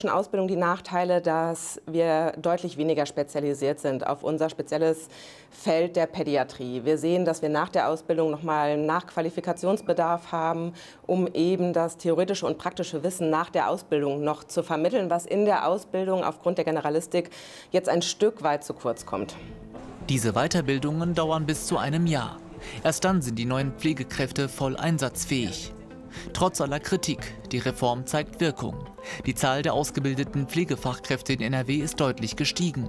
Ausbildung die Nachteile, dass wir deutlich weniger spezialisiert sind auf unser spezielles Feld der Pädiatrie. Wir sehen, dass wir nach der Ausbildung nochmal Nachqualifikationsbedarf haben, um eben das theoretische und praktische Wissen nach der Ausbildung noch zu vermitteln, was in der Ausbildung aufgrund der Generalistik jetzt ein Stück weit zu kurz kommt. Diese Weiterbildungen dauern bis zu einem Jahr. Erst dann sind die neuen Pflegekräfte voll einsatzfähig. Trotz aller Kritik, die Reform zeigt Wirkung. Die Zahl der ausgebildeten Pflegefachkräfte in NRW ist deutlich gestiegen.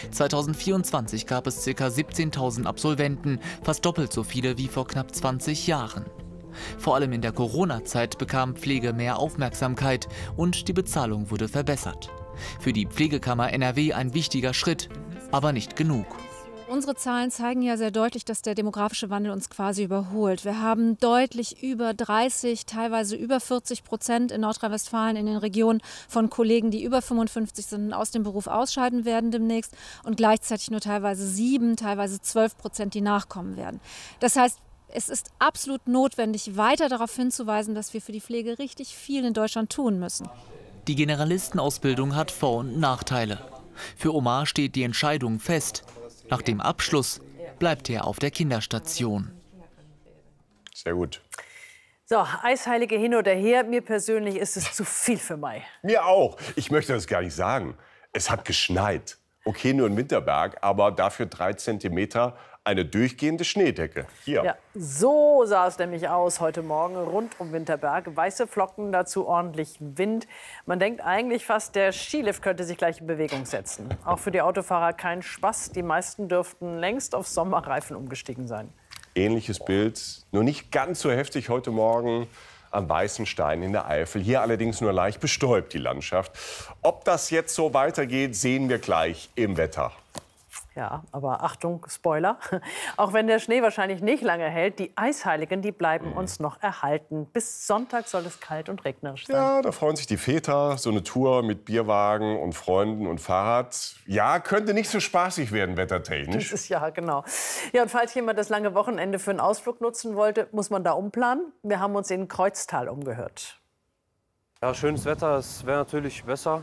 2024 gab es ca. 17.000 Absolventen, fast doppelt so viele wie vor knapp 20 Jahren. Vor allem in der Corona-Zeit bekam Pflege mehr Aufmerksamkeit und die Bezahlung wurde verbessert. Für die Pflegekammer NRW ein wichtiger Schritt, aber nicht genug. Unsere Zahlen zeigen ja sehr deutlich, dass der demografische Wandel uns quasi überholt. Wir haben deutlich über 30, teilweise über 40% in Nordrhein-Westfalen in den Regionen von Kollegen, die über 55 sind und aus dem Beruf ausscheiden werden demnächst und gleichzeitig nur teilweise 7, teilweise 12%, die nachkommen werden. Das heißt, es ist absolut notwendig, weiter darauf hinzuweisen, dass wir für die Pflege richtig viel in Deutschland tun müssen. Die Generalistenausbildung hat Vor- und Nachteile. Für Omar steht die Entscheidung fest. Nach dem Abschluss bleibt er auf der Kinderstation. Sehr gut. So, Eisheilige hin oder her, mir persönlich ist es zu viel für Mai. Mir auch. Ich möchte das gar nicht sagen. Es hat geschneit. Okay, nur in Winterberg, aber dafür 3 Zentimeter eine durchgehende Schneedecke. Hier. Ja, so sah es nämlich aus heute Morgen rund um Winterberg. Weiße Flocken, dazu ordentlich Wind. Man denkt eigentlich fast, der Skilift könnte sich gleich in Bewegung setzen. Auch für die Autofahrer kein Spaß. Die meisten dürften längst auf Sommerreifen umgestiegen sein. Ähnliches Bild, nur nicht ganz so heftig heute Morgen am Weißenstein in der Eifel. Hier allerdings nur leicht bestäubt, die Landschaft. Ob das jetzt so weitergeht, sehen wir gleich im Wetter. Ja, aber Achtung, Spoiler. Auch wenn der Schnee wahrscheinlich nicht lange hält, die Eisheiligen, die bleiben uns noch erhalten. Bis Sonntag soll es kalt und regnerisch sein. Ja, da freuen sich die Väter. So eine Tour mit Bierwagen und Freunden und Fahrrad. Ja, könnte nicht so spaßig werden, wettertechnisch. Dieses Jahr, genau. Ja, und falls jemand das lange Wochenende für einen Ausflug nutzen wollte, muss man da umplanen. Wir haben uns in Kreuztal umgehört. Ja, schönes Wetter, es wäre natürlich besser.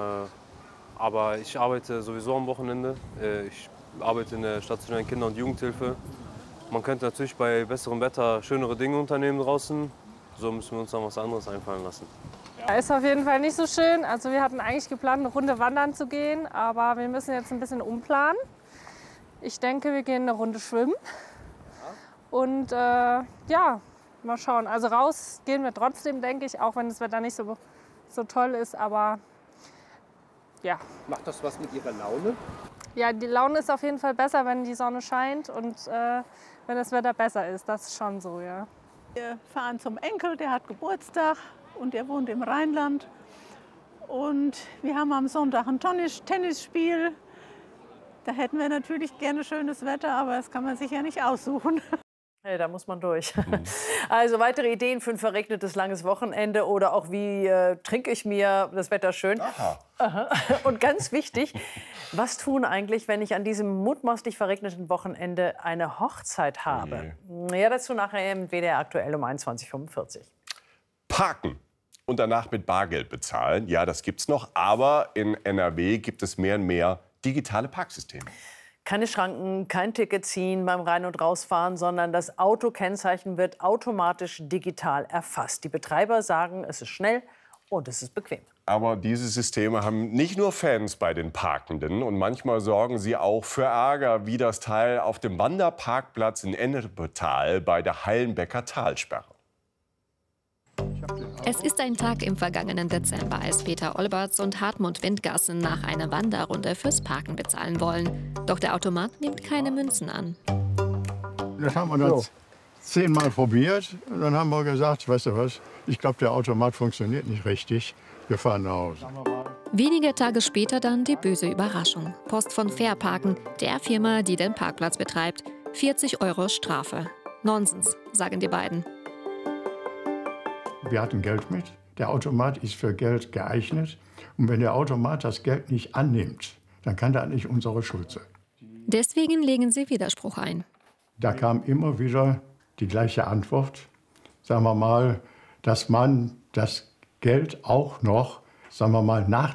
Aber ich arbeite sowieso am Wochenende. Ich arbeite in der stationären Kinder- und Jugendhilfe. Man könnte natürlich bei besserem Wetter schönere Dinge unternehmen draußen. So müssen wir uns dann was anderes einfallen lassen. Ja, ist auf jeden Fall nicht so schön. Also wir hatten eigentlich geplant, eine Runde wandern zu gehen. Aber wir müssen jetzt ein bisschen umplanen. Ich denke, wir gehen eine Runde schwimmen. Und ja, mal schauen. Also raus gehen wir trotzdem, denke ich. Auch wenn das Wetter nicht so toll ist. Aber ja. Macht das was mit Ihrer Laune? Ja, die Laune ist auf jeden Fall besser, wenn die Sonne scheint und wenn das Wetter besser ist. Das ist schon so, ja. Wir fahren zum Enkel, der hat Geburtstag und der wohnt im Rheinland. Und wir haben am Sonntag ein Tennisspiel. Da hätten wir natürlich gerne schönes Wetter, aber das kann man sich ja nicht aussuchen. Hey, da muss man durch. Also weitere Ideen für ein verregnetes langes Wochenende oder auch wie trinke ich mir das Wetter schön. Aha. Und ganz wichtig, was tun eigentlich, wenn ich an diesem mutmaßlich verregneten Wochenende eine Hochzeit habe? Ja, dazu nachher im WDR aktuell um 21:45. Parken und danach mit Bargeld bezahlen, ja, das gibt's noch. Aber in NRW gibt es mehr und mehr digitale Parksysteme. Keine Schranken, kein Ticket ziehen beim Rein- und Rausfahren, sondern das Autokennzeichen wird automatisch digital erfasst. Die Betreiber sagen, es ist schnell und es ist bequem. Aber diese Systeme haben nicht nur Fans bei den Parkenden. Und manchmal sorgen sie auch für Ärger, wie das Teil auf dem Wanderparkplatz in Ennepetal bei der Hallenbecker Talsperre. Es ist ein Tag im vergangenen Dezember, als Peter Olberts und Hartmut Windgassen nach einer Wanderrunde fürs Parken bezahlen wollen. Doch der Automat nimmt keine Münzen an. Das haben wir dann 10-mal probiert. Und dann haben wir gesagt, weißt du was, ich glaube, der Automat funktioniert nicht richtig. Wir fahren nach Hause. Wenige Tage später dann die böse Überraschung. Post von Fairparken, der Firma, die den Parkplatz betreibt. 40 € Strafe. Nonsens, sagen die beiden. Wir hatten Geld mit. Der Automat ist für Geld geeignet. Und wenn der Automat das Geld nicht annimmt, dann kann das nicht unsere Schuld sein. Deswegen legen sie Widerspruch ein. Da kam immer wieder die gleiche Antwort. Sagen wir mal, dass man das Geld auch noch, sagen wir mal, nach